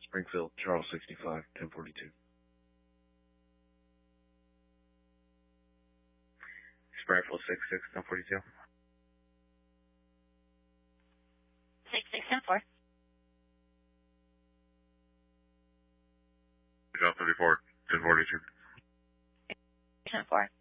Springfield, Charles 65, 1042. Springfield 66, 1042. 6610-4. John 34, 1042. 10-4.